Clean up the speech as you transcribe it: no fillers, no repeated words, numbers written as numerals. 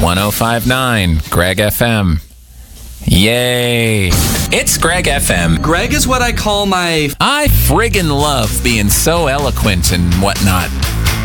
1059 Greg FM. Yay. It's Greg FM. Greg is what I call my... I friggin' love being so eloquent and whatnot.